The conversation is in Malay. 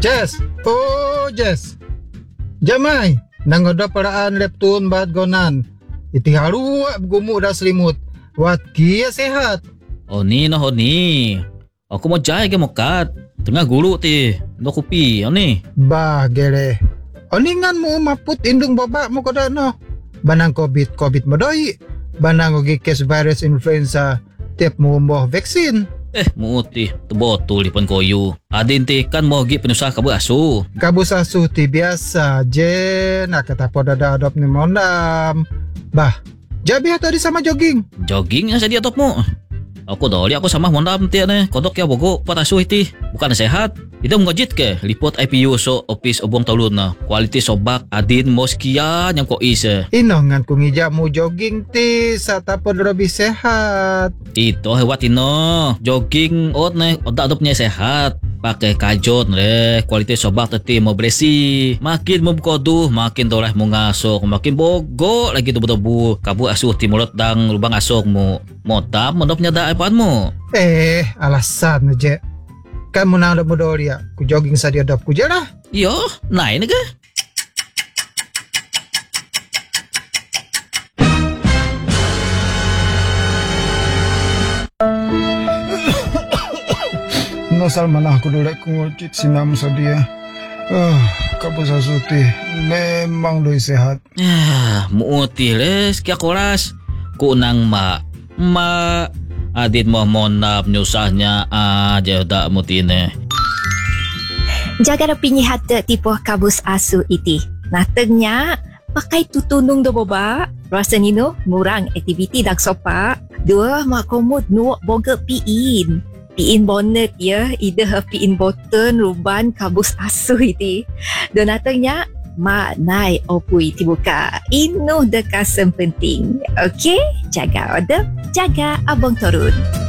Jess. Oh, Jess. Jamai. Nangoda paraan leptun bahat gonan. Iti haruak gumuk dah selimut. Wat kia sehat. Oh ni. Aku mau jaya ke mokat. Tengah guru ti. Ndo kopi. Oh ni. Bah gere. Oningan mo maput indung babak mo kada no. Banang COVID modoi. Banang ugi case virus influenza. Tiap mo umboh vaksin. Muti. Terbotul di pon koyu. Adin ti kan mau gi penusah kabu asu. Kabus asuh ti biasa je. Nak kata poda dah adop ni mondam. Bah. Jabi tadi sama jogging. Jogging yang saya adop mo. Aku doli aku sama mondam ti ne. Kodok ya bogo pot asu iti. Bukan sehat. Itu ngojit ke lipot IPU so office obong talun na. Kualiti sobak adin mo sekian yang ko ise. Inongan kung ija mo jogging ti sa tapod lebih sehat. Ito hewat ino. Jogging ot ne otak adopnya sehat. Pakai kajot re. Kualiti sobak teti mo beresi. Makin mo kodu makin doleh mo ngasok. Makin bogo lagi tubu-tubu. Kabu asuh timulot dang lubang asok mo. Motam mondopnya da apaan mo. Alasan je. Kan mo nang mo doria. Ku jogging sa dia adop ku je lah. Yo, naik ni ke? Nosal mana aku dolek ku ngocit sinam sa dia. Kabus asuti memang doi sehat. Muti les kya koras. Ku nang ma adit mo monap nyusahnya aja dak mutine. Jaga pinyi hata tipu kabus asu iti. Natengnya pakai tutunung do boba. Rasa nino murang aktiviti dak sopa. Dua mak komod nuak boga piin. Piin bonnet ya, ida piin boten ruban kabus asu iti. Dan natengnya mak nai opui tibuka. Inu dekasem penting. Okey, jaga odep, jaga abang turun.